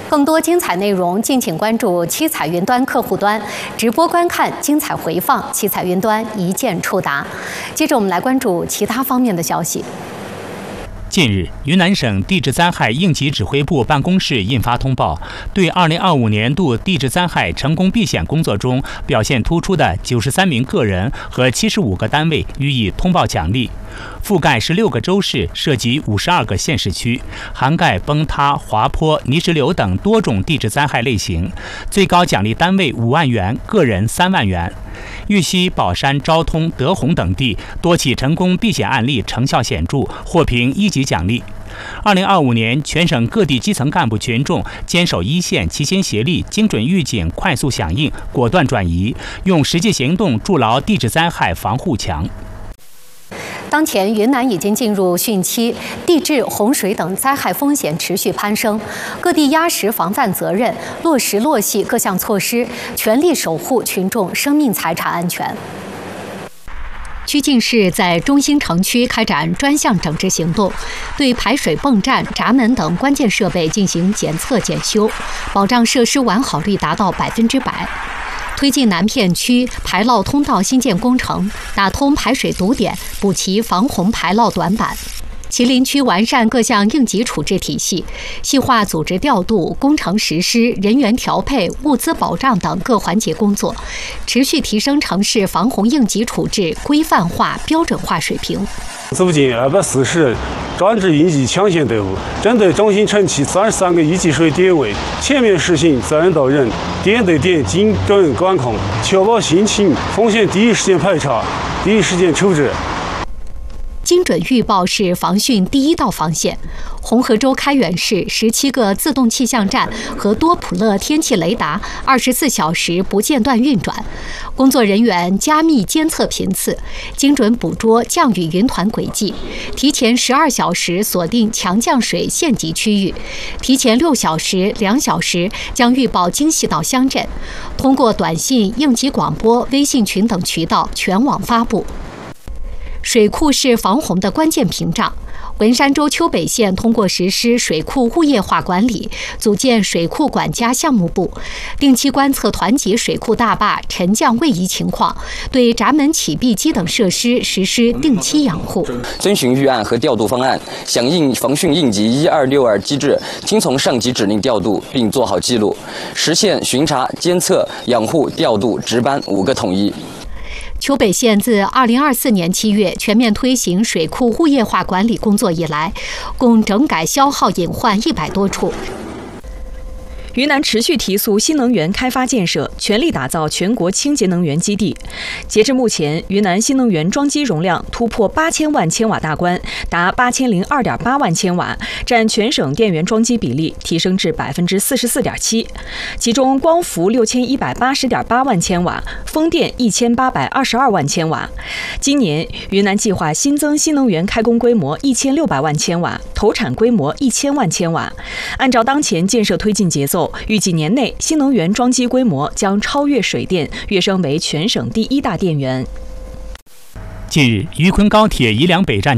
更多精彩内容，敬请关注七彩云端客户端，直播观看、精彩回放，七彩云端一键触达。接着，我们来关注其他方面的消息。 近日，云南省地质灾害应急指挥部办公室印发通报，对2025年度地质灾害成功避险工作中表现突出的93名个人和75个单位予以通报奖励，覆盖16个州市，涉及52个县市区，涵盖崩塌、滑坡、泥石流等多种地质灾害类型，最高奖励单位5万元，个人3万元。 玉溪、宝山、昭通、德宏等地多起成功避险案例成效显著，获评1级奖励。2025年，全省各地基层干部群众坚守一线，齐心协力，精准预警，快速响应，果断转移，用实际行动筑牢地质灾害防护墙。 当前，云南已经进入汛期，地质、洪水等灾害风险持续攀升，各地压实防范责任，落实落细各项措施，全力守护群众生命财产安全。曲靖市在中心城区开展专项整治行动，对排水泵站、闸门等关键设备进行检测检修，保障设施完好率达到100%。 推进南片区排涝通道新建工程，打通排水堵点，补齐防洪排涝短板。麒麟区完善各项应急处置体系，细化组织调度、工程实施、人员调配、物资保障等各环节工作，持续提升城市防洪应急处置规范化、标准化水平。 组建240人专职应急抢险队伍，针对中心城区33个一级水点位，全面实行责任到人、点对点精准管控，确保汛情风险第一时间排查、第一时间处置。 精准预报是防汛第一道防线。红河州开原市17个自动气象站和多普勒天气雷达24小时不间断运转，工作人员加密监测频次，精准捕捉降雨云团轨迹，提前12小时锁定强降水限级区域，提前6小时、2小时将预报精细到乡镇，通过短信、应急广播、微信群等渠道全网发布。 水库是防洪的关键屏障。文山州丘北县通过实施水库物业化管理，组建水库管家项目部，定期观测团结水库大坝沉降位移情况，对闸门启闭机等设施实施定期养护。 遵循预案和调度方案，响应防汛应急1262机制，听从上级指令调度，并做好记录，实现巡查、监测、养护、调度、值班5个统一。 丘北县自2024年7月全面推行水库物业化管理工作以来，共整改消耗隐患100多处。 云南持续提速新能源开发建设，全力打造全国清洁能源基地。截至目前，云南新能源装机容量突破8000万千瓦大关，达8002.8万千瓦，占全省电源装机比例提升至44.7%。其中，光伏6180.8万千瓦，风电1822万千瓦。今年，云南计划新增新能源开工规模1600万千瓦，投产规模1000万千瓦。按照当前建设推进节奏， 预计年内新能源装机规模将超越水电，跃升为全省第1大电源。 近日，渝昆高铁宜良北站